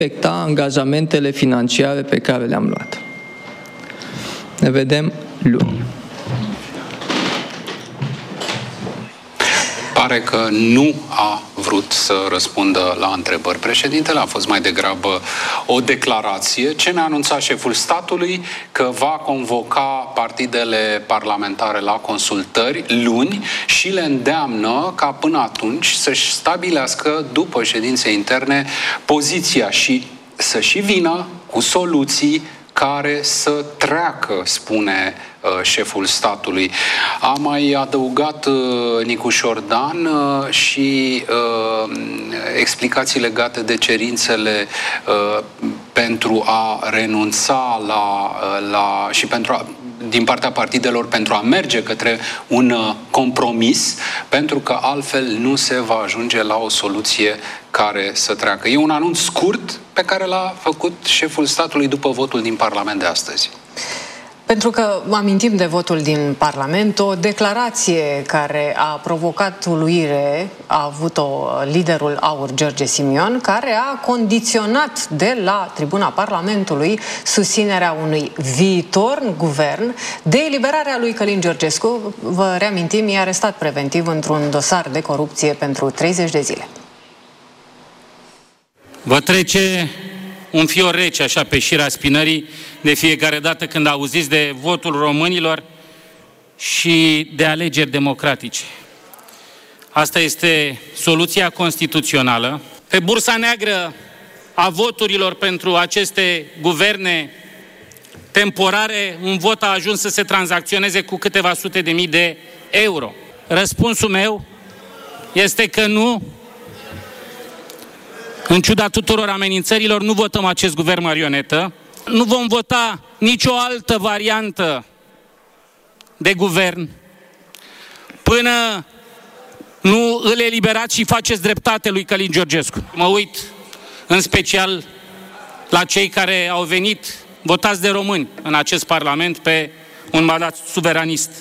respecta angajamentele financiare pe care le-am luat. Ne vedem luni. Pare că nu a vrut să răspundă la întrebări. Președintele a fost mai degrabă o declarație. Ce ne-a anunțat șeful statului? Că va convoca partidele parlamentare la consultări luni și le îndeamnă ca până atunci să-și stabilească, după ședințe interne, poziția și să și vină cu soluții care să treacă, spune șeful statului. A mai adăugat Nicu Șordan și explicații legate de cerințele pentru a renunța și din partea partidelor pentru a merge către un compromis, pentru că altfel nu se va ajunge la o soluție care să treacă. E un anunț scurt pe care l-a făcut șeful statului după votul din Parlament de astăzi. Pentru că amintim de votul din Parlament, o declarație care a provocat uluire a avut-o liderul AUR, George Simion, care a condiționat de la tribuna Parlamentului susținerea unui viitor guvern de eliberarea lui Călin Georgescu. Vă reamintim, e arestat preventiv într-un dosar de corupție pentru 30 de zile. Vă trece un fior rece așa pe șira spinării de fiecare dată când auziți de votul românilor și de alegeri democratice. Asta este soluția constituțională. Pe bursa neagră a voturilor pentru aceste guverne temporare, un vot a ajuns să se tranzacționeze cu câteva sute de mii de euro. Răspunsul meu este că nu. În ciuda tuturor amenințărilor, nu votăm acest guvern marionetă. Nu vom vota nicio altă variantă de guvern până nu îl eliberați și faceți dreptate lui Călin Georgescu. Mă uit în special la cei care au venit votați de români în acest Parlament pe un mandat suveranist.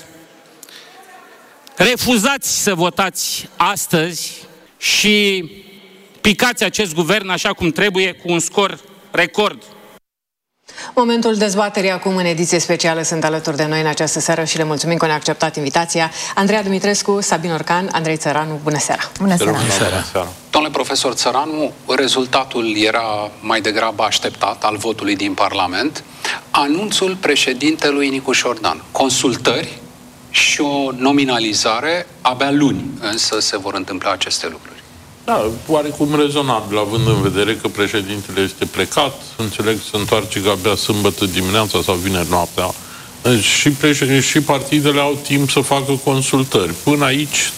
Refuzați să votați astăzi și picați acest guvern așa cum trebuie, cu un scor record. Momentul dezbaterii acum în ediție specială. Sunt alături de noi în această seară și le mulțumim că ne-a acceptat invitația Andreea Dumitrescu, Sabin Orcan, Andrei Țăranu. Bună seara! Bună seara! Bună seara! Domnule profesor Țăranu, rezultatul era mai degrabă așteptat al votului din Parlament. Anunțul președintelui Nicu Șordan. Consultări și o nominalizare abia luni, însă se vor întâmpla aceste lucruri. Da, oarecum rezonabil, având în vedere că președintele este plecat, înțeleg că se întoarce abia sâmbătă dimineața sau vineri noaptea, și partidele au timp să facă consultări. Până aici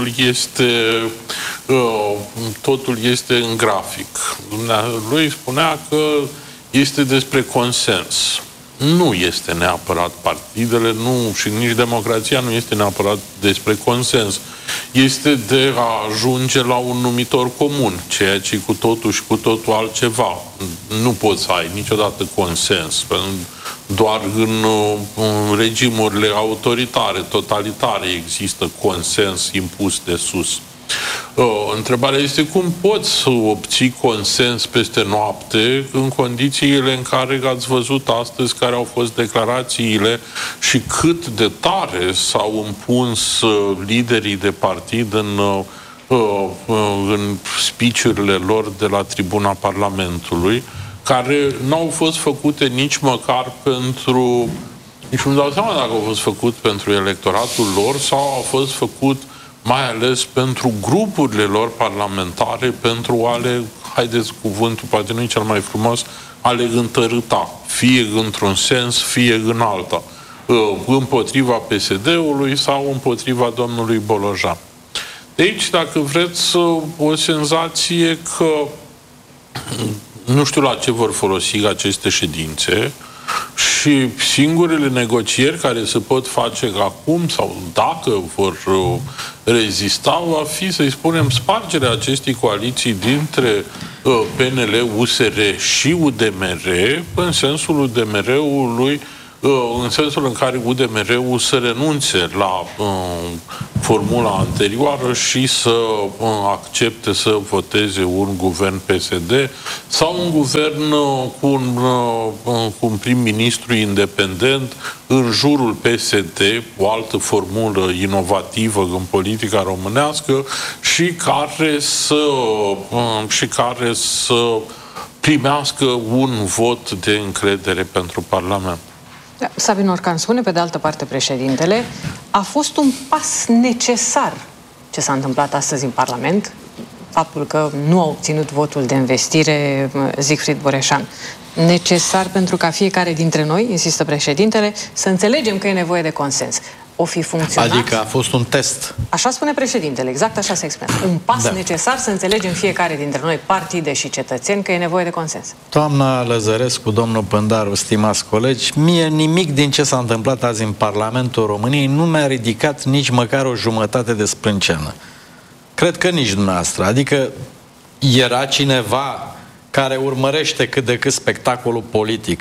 totul este în grafic. Lui spunea că este despre consens. Nu este neapărat partidele, nu, și nici democrația nu este neapărat despre consens. Este de a ajunge la un numitor comun, ceea ce cu totul și cu totul altceva. Nu poți să ai niciodată consens. Doar în regimurile autoritare, totalitare, există consens impus de sus. Întrebarea este cum poți să obții consens peste noapte în condițiile în care ați văzut astăzi care au fost declarațiile și cât de tare s-au împuns liderii de partid în speech-urile lor de la tribuna Parlamentului, care n-au fost făcute nici măcar pentru... Nici nu dau seama dacă au fost făcut pentru electoratul lor sau au fost făcut mai ales pentru grupurile lor parlamentare, pentru a le, haideți cuvântul, poate nu e cel mai frumos, a le întărâta, fie într-un sens, fie în alta, împotriva PSD-ului sau împotriva domnului Bolojan. De aici, dacă vreți, o senzație că nu știu la ce vor folosi aceste ședințe, și singurele negocieri care se pot face acum sau dacă vor rezista va fi, să-i spunem, spargerea acestei coaliții dintre PNL, USR și UDMR, în sensul UDMR-ului în sensul în care UDMR-ul să renunțe la formula anterioară și să accepte să voteze un guvern PSD sau un guvern cu un prim-ministru independent în jurul PSD, o altă formulă inovativă în politica românească și care să primească un vot de încredere pentru Parlament. Sabin Orcan spune, pe de altă parte, președintele, a fost un pas necesar ce s-a întâmplat astăzi în Parlament, faptul că nu a obținut votul de investire Siegfried Mureșan. Necesar pentru ca fiecare dintre noi, insistă președintele, să înțelegem că e nevoie de consens. O fi funcționat? Adică a fost un test. Așa spune președintele, exact așa se exprimează. Un pas necesar să înțelegem fiecare dintre noi, partide și cetățeni, că e nevoie de consens. Doamna Lăzărescu, domnul Pândaru, stimați colegi, mie nimic din ce s-a întâmplat azi în Parlamentul României nu mi-a ridicat nici măcar o jumătate de sprânceană. Cred că nici dumneavoastră. Adică era cineva care urmărește cât de cât spectacolul politic.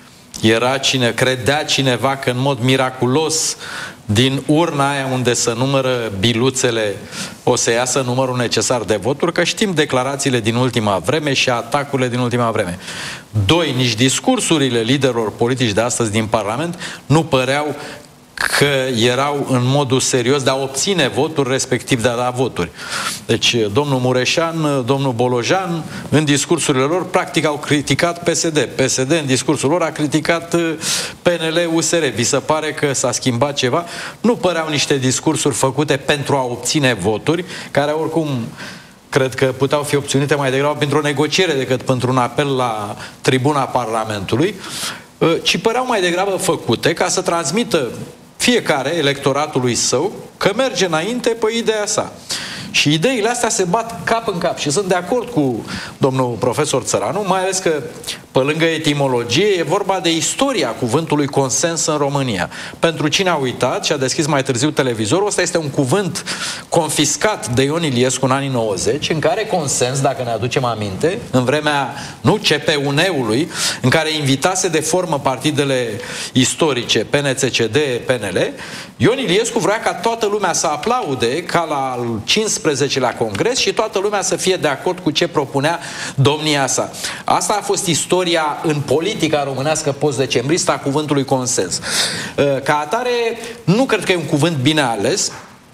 Credea cineva că în mod miraculos din urna aia unde se numără biluțele o să iasă numărul necesar de voturi, că știm declarațiile din ultima vreme și atacurile din ultima vreme. Doi, nici discursurile liderilor politici de astăzi din Parlament nu păreau că erau în modul serios de a obține voturi, respectiv de a da voturi. Deci, domnul Mureșan, domnul Bolojan, în discursurile lor, practic au criticat PSD. PSD, în discursul lor, a criticat PNL-USR. Vi se pare că s-a schimbat ceva? Nu păreau niște discursuri făcute pentru a obține voturi, care oricum cred că puteau fi obținute mai degrabă pentru o negociere decât pentru un apel la tribuna Parlamentului, ci păreau mai degrabă făcute ca să transmită fiecare electoratului său că merge înainte pe ideea sa. Și ideile astea se bat cap în cap și sunt de acord cu domnul profesor Țăranu, mai ales că pe lângă etimologie e vorba de istoria cuvântului consens în România. Pentru cine a uitat și a deschis mai târziu televizorul, ăsta este un cuvânt confiscat de Ion Iliescu în anii 90, în care consens, dacă ne aducem aminte, în vremea, CPUN-ului, în care invitase de formă partidele istorice, PNCCD, PNL, Ion Iliescu vrea ca toată lumea să aplaude ca la al 15-lea congres și toată lumea să fie de acord cu ce propunea domnia sa. Asta a fost istoria în politica românească post-decembristă a cuvântului consens. Ca atare, nu cred că e un cuvânt bine ales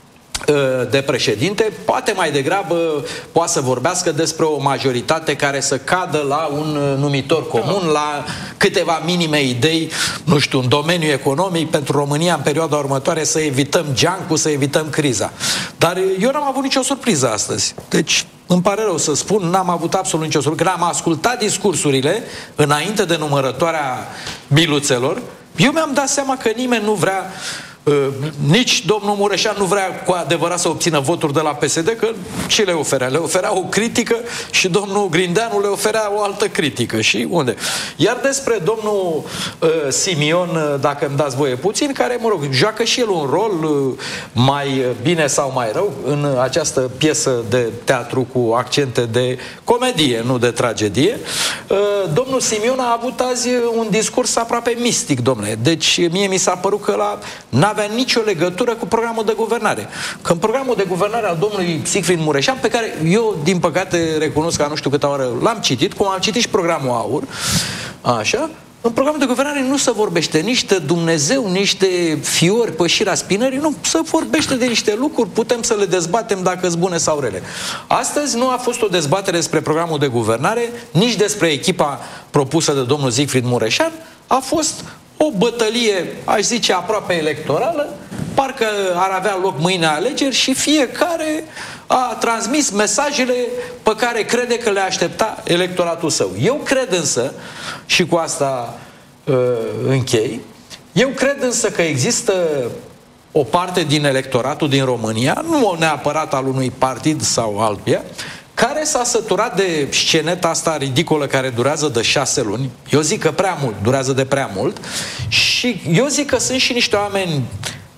de președinte, poate mai degrabă poate să vorbească despre o majoritate care să cadă la un numitor comun, la câteva minime idei, nu știu, în domeniul economic pentru România în perioada următoare, să evităm geancul, să evităm criza. Dar eu n-am avut nicio surpriză astăzi. Deci, îmi pare rău să spun, n-am avut absolut nicio surpriză. Când am ascultat discursurile înainte de numărătoarea biluțelor, eu mi-am dat seama că nimeni nu vrea, nici domnul Mureșan nu vrea cu adevărat să obțină voturi de la PSD, că ce le oferea? Le oferea o critică și domnul Grindeanu le oferea o altă critică. Și unde? Iar despre domnul Simion, dacă îmi dați voie puțin, care, mă rog, joacă și el un rol mai bine sau mai rău în această piesă de teatru cu accente de comedie, nu de tragedie. Domnul Simion a avut azi un discurs aproape mistic, domnule. Deci mie mi s-a părut că n-avea nicio legătură cu programul de guvernare. Că în programul de guvernare al domnului Siegfried Mureșan, pe care eu, din păcate, recunosc că nu știu câte oară l-am citit, cum am citit și programul AUR, așa, în programul de guvernare nu se vorbește nici de Dumnezeu, nici de fiori pe șira spinării, nu, se vorbește de niște lucruri, putem să le dezbatem dacă sunt bune sau rele. Astăzi nu a fost o dezbatere despre programul de guvernare, nici despre echipa propusă de domnul Siegfried Mureșan, a fost o bătălie, aș zice, aproape electorală, parcă ar avea loc mâine alegeri și fiecare a transmis mesajele pe care crede că le aștepta electoratul său. Eu cred însă, și cu asta închei, eu cred însă că există o parte din electoratul din România, nu neapărat al unui partid sau altuia, care s-a săturat de sceneta asta ridicolă care durează de 6 luni. Eu zic că prea mult, durează de prea mult. Și eu zic că sunt și niște oameni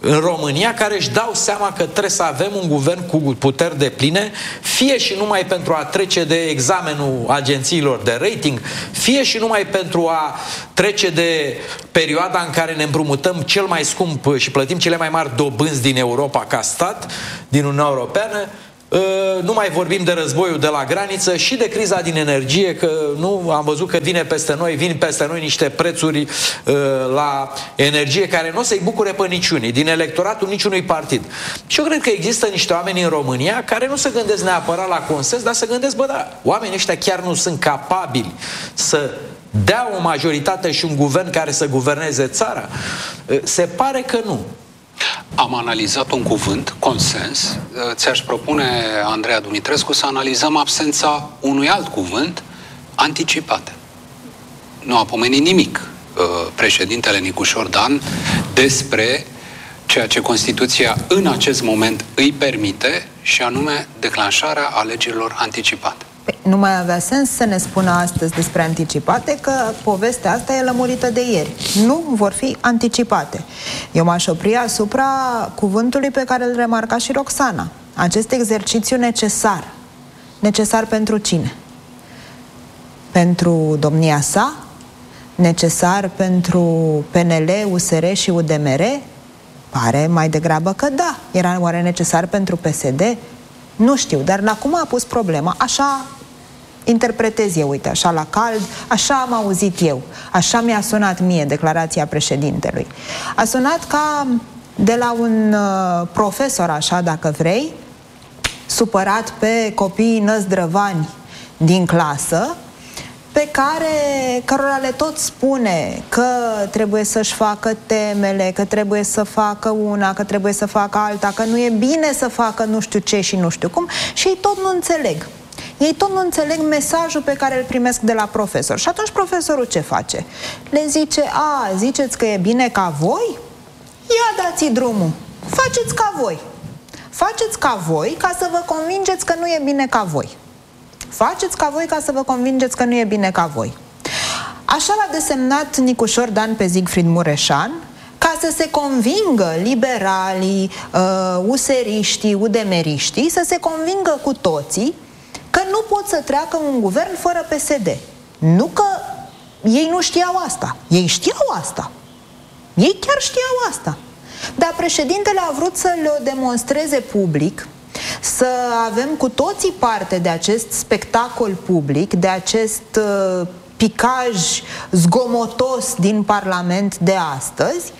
în România care își dau seama că trebuie să avem un guvern cu puteri depline, fie și numai pentru a trece de examenul agențiilor de rating, fie și numai pentru a trece de perioada în care ne împrumutăm cel mai scump și plătim cele mai mari dobânzi din Europa ca stat, din Uniunea Europeană. Nu mai vorbim de războiul de la graniță și de criza din energie, că nu am văzut că vin peste noi niște prețuri la energie care nu o să-i bucure pe niciunii, din electoratul niciunui partid. Și eu cred că există niște oameni în România care nu se gândesc neapărat la consens, dar se gândesc, oamenii ăștia chiar nu sunt capabili să dea o majoritate și un guvern care să guverneze țara? Se pare că nu. Am analizat un cuvânt, consens. Ți-aș propune, Andreea Dumitrescu, să analizăm absența unui alt cuvânt, anticipate. Nu a pomenit nimic președintele Nicușor Dan despre ceea ce Constituția în acest moment îi permite, și anume declanșarea alegerilor anticipate. Nu mai avea sens să ne spună astăzi despre anticipate, că povestea asta e lămurită de ieri. Nu vor fi anticipate. Eu m-aș opri asupra cuvântului pe care îl remarca și Roxana. Acest exercițiu necesar. Necesar pentru cine? Pentru domnia sa? Necesar pentru PNL, USR și UDMR? Pare mai degrabă că da. Era oare necesar pentru PSD? Nu știu, dar la cum a pus problema, așa interpretez eu, uite, așa la cald, așa am auzit eu, așa mi-a sunat mie declarația președintelui. A sunat ca de la un profesor, așa, dacă vrei, supărat pe copiii năzdrăvani din clasă, pe cărora le tot spune că trebuie să-și facă temele, că trebuie să facă una, că trebuie să facă alta, că nu e bine să facă nu știu ce și nu știu cum, și ei tot nu înțeleg. Ei tot nu înțeleg mesajul pe care îl primesc de la profesor. Și atunci profesorul ce face? Le zice, ziceți că e bine ca voi? Ia dați-i drumul, faceți ca voi. Faceți ca voi ca să vă convingeți că nu e bine ca voi. Faceți ca voi ca să vă convingeți că nu e bine ca voi. Așa l-a desemnat Nicușor Dan pe Siegfried Mureșan, ca să se convingă liberalii, useriștii, udemeriștii, să se convingă cu toții că nu pot să treacă un guvern fără PSD. Nu că ei nu știau asta. Ei știau asta. Ei chiar știau asta. Dar președintele a vrut să le demonstreze public, să avem cu toții parte de acest spectacol public, de acest picaj zgomotos din Parlament de astăzi,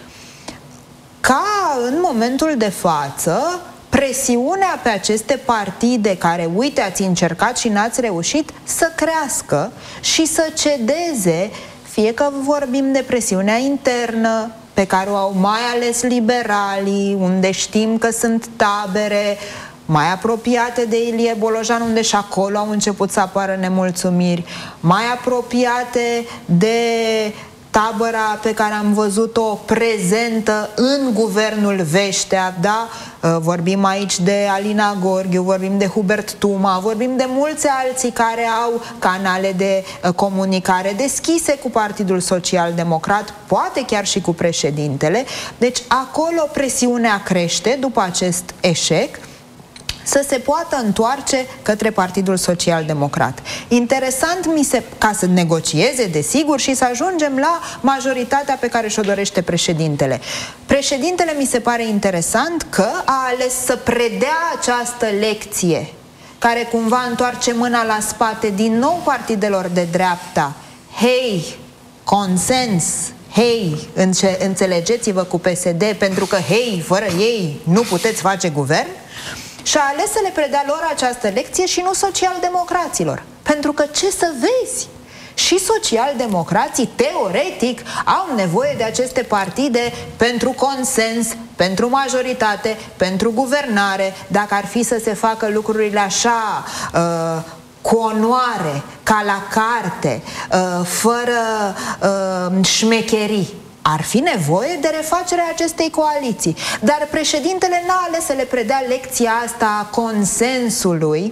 ca în momentul de față presiunea pe aceste partide care, uite, ați încercat și n-ați reușit, să crească și să cedeze, fie că vorbim de presiunea internă pe care o au mai ales liberalii, unde știm că sunt tabere mai apropiate de Ilie Bolojan, unde și acolo au început să apară nemulțumiri, mai apropiate de tabăra pe care am văzut-o prezentă în guvernul Veștea, da? Vorbim aici de Alina Gorghiu, vorbim de Hubert Tuma, vorbim de mulți alții care au canale de comunicare deschise cu Partidul Social Democrat, poate chiar și cu președintele. Deci acolo presiunea crește după acest eșec să se poată întoarce către Partidul Social Democrat. Interesant ca să negocieze, desigur, și să ajungem la majoritatea pe care și-o dorește președintele. Președintele mi se pare interesant că a ales să predea această lecție care cumva întoarce mâna la spate din nou partidelor de dreapta. Hei, consens, hei, înțelegeți-vă cu PSD, pentru că, hei, fără ei nu puteți face guvern. Și a ales să le predea lor această lecție și nu socialdemocraților. Pentru că, ce să vezi, și socialdemocrații, teoretic, au nevoie de aceste partide pentru consens, pentru majoritate, pentru guvernare, dacă ar fi să se facă lucrurile așa, cu onoare, ca la carte, fără șmecherii. Ar fi nevoie de refacerea acestei coaliții. Dar președintele n-a ales să le predea lecția asta a consensului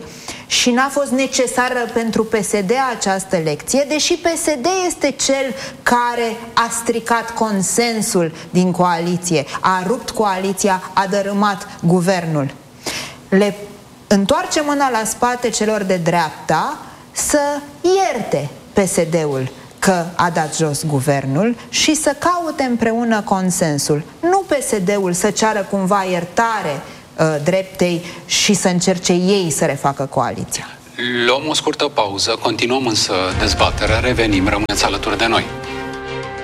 și n-a fost necesară pentru PSD această lecție, deși PSD este cel care a stricat consensul din coaliție, a rupt coaliția, a dărâmat guvernul. Le întoarce mâna la spate celor de dreapta să ierte PSD-ul că a dat jos guvernul și să caute împreună consensul. Nu PSD-ul să ceară cumva iertare dreptei și să încerce ei să refacă coaliția. Luăm o scurtă pauză, continuăm însă dezbaterea, revenim, rămâneți alături de noi.